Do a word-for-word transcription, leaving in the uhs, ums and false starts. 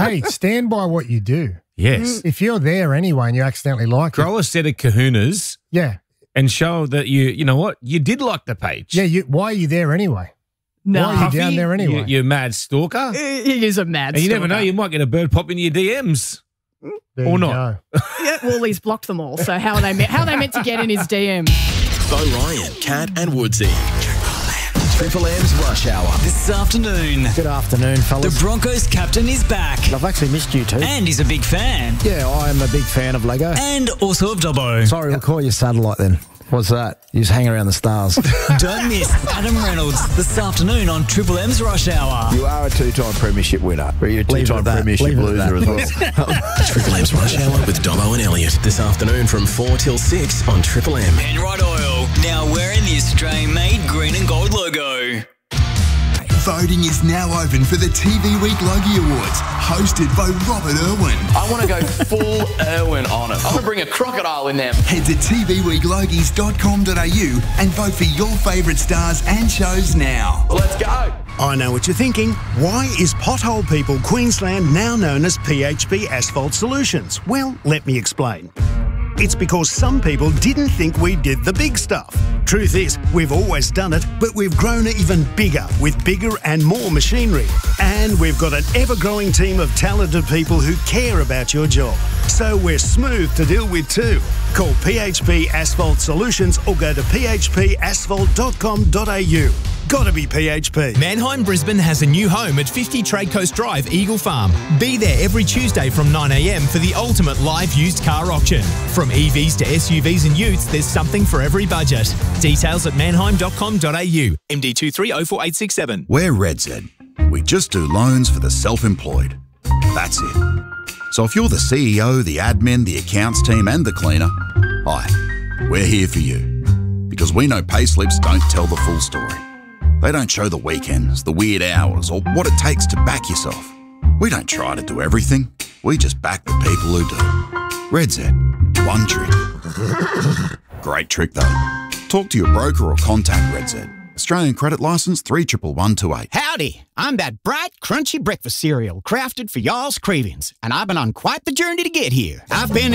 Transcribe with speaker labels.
Speaker 1: Hey, stand by what you do.
Speaker 2: Yes.
Speaker 1: If you're there anyway and you accidentally like
Speaker 2: Grow
Speaker 1: it.
Speaker 2: a set of kahunas
Speaker 1: Yeah.
Speaker 2: and show that you, you know what, you did like the page.
Speaker 1: Yeah, you, why are you there anyway?
Speaker 3: No.
Speaker 1: Why are you
Speaker 2: Puffy,
Speaker 1: down there anyway?
Speaker 2: You, you mad stalker.
Speaker 3: He is a mad
Speaker 2: And you never know,
Speaker 3: stalker.
Speaker 2: you might get a bird pop into your D Ms.
Speaker 1: There
Speaker 2: or
Speaker 1: you
Speaker 2: not.
Speaker 1: go.
Speaker 3: Yeah, well, he's blocked them all. So how are they meant, how are they meant to get in his D M?
Speaker 4: Bo Ryan, Cat and Woodsy. Triple M's Rush Hour.
Speaker 5: This afternoon,
Speaker 6: Good afternoon,
Speaker 5: the
Speaker 6: fellas.
Speaker 5: Broncos captain is back.
Speaker 6: I've actually missed you too.
Speaker 5: And he's a big fan.
Speaker 6: Yeah, I am a big fan of Lego.
Speaker 5: And also of Dobbo.
Speaker 6: Sorry, we'll call you satellite then. What's that? You just hang around the stars.
Speaker 5: Don't miss Adam Reynolds this afternoon on Triple M's Rush Hour.
Speaker 7: You are a two-time premiership winner, but you're a
Speaker 6: Leave it
Speaker 7: two-time
Speaker 6: at that.
Speaker 7: premiership
Speaker 6: Leave it at
Speaker 7: loser as
Speaker 6: that.
Speaker 7: well.
Speaker 4: Triple M's Rush Hour with Dobbo and Elliot. This afternoon from four till six on Triple M.
Speaker 5: Penrite Oil, now wearing the Australian-made green and gold logo.
Speaker 8: Voting is now open for the T V Week Logie Awards, hosted by Robert Irwin.
Speaker 9: I want to go full Irwin on it. I'm going to bring a crocodile in there.
Speaker 8: Head to t v week logies dot com dot a u and vote for your favourite stars and shows now.
Speaker 9: Let's go.
Speaker 10: I know what you're thinking. Why is Pothole People Queensland now known as P H P Asphalt Solutions? Well, let me explain. It's because some people didn't think we did the big stuff. Truth is, we've always done it, but we've grown even bigger with bigger and more machinery. And we've got an ever-growing team of talented people who care about your job. So we're smooth to deal with too. Call P H P Asphalt Solutions or go to p h p asphalt dot com dot a u. Gotta be P H P.
Speaker 11: Mannheim Brisbane has a new home at fifty Trade Coast Drive, Eagle Farm. Be there every Tuesday from nine a m for the ultimate live used car auction. From E Vs to S U Vs and utes, there's something for every budget. Details at mannheim dot com dot a u. M D two three oh four eight six seven.
Speaker 12: We're RedZ. We just do loans for the self-employed. That's it. So if you're the C E O, the admin, the accounts team and the cleaner, hi, we're here for you. Because we know payslips don't tell the full story. They don't show the weekends, the weird hours, or what it takes to back yourself. We don't try to do everything. We just back the people who do. RedZ. One trick. Great trick, though. Talk to your broker or contact RedZ. Australian credit licence three one one two eight.
Speaker 13: Howdy, I'm that bright, crunchy breakfast cereal crafted for y'all's cravings, and I've been on quite the journey to get here. I've been